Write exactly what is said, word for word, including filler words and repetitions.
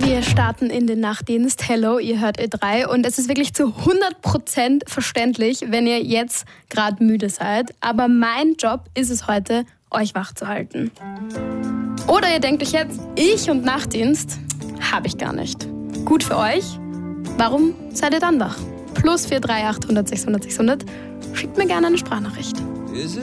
Wir starten in den Nachtdienst. Hello, ihr hört Ö drei und es ist wirklich zu hundert Prozent verständlich, wenn ihr jetzt gerade müde seid. Aber mein Job ist es heute, euch wach zu halten. Oder ihr denkt euch jetzt, ich und Nachtdienst habe ich gar nicht. Gut für euch. Warum seid ihr dann wach? Plus vier drei acht hundert sechshundert sechshundert. Schickt mir gerne eine Sprachnachricht.